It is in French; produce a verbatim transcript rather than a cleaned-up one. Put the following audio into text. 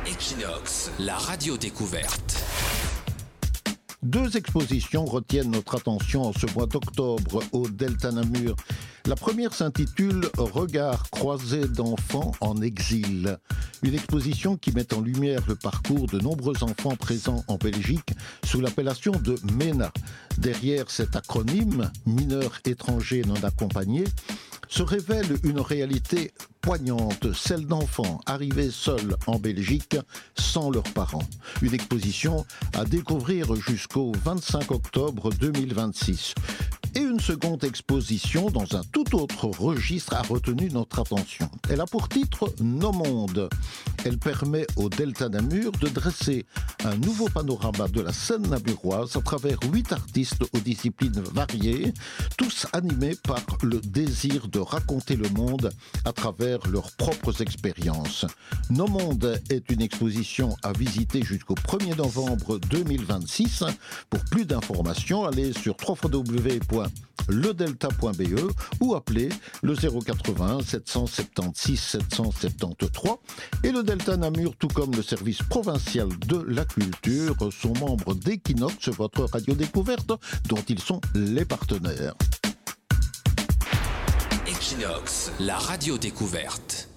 Equinox, la radio découverte. Deux expositions retiennent notre attention en ce mois d'octobre au Delta Namur. La première s'intitule « Regards croisés d'enfants en exil ». Une exposition qui met en lumière le parcours de nombreux enfants présents en Belgique sous l'appellation de MENA. Derrière cet acronyme, mineurs étrangers non accompagnés, se révèle une réalité poignante, celle d'enfants arrivés seuls en Belgique sans leurs parents. Une exposition à découvrir jusqu'au vingt-cinq octobre deux mille vingt-six. Et une seconde exposition dans un tout autre registre a retenu notre attention. Elle a pour titre « Nos mondes ». Elle permet au Delta Namur de dresser un nouveau panorama de la scène namuroise à travers huit artistes aux disciplines variées, tous animés par le désir de raconter le monde à travers leurs propres expériences. Nos mondes est une exposition à visiter jusqu'au premier novembre deux mille vingt-six. Pour plus d'informations, allez sur w w w point le delta point b e ou appelez le zéro quatre-vingts sept cent soixante-seize sept cent soixante-treize. Et le Delta Namur, tout comme le service provincial de la culture, sont membres d'Equinox, votre radio découverte, dont ils sont les partenaires. Equinox, la radio découverte.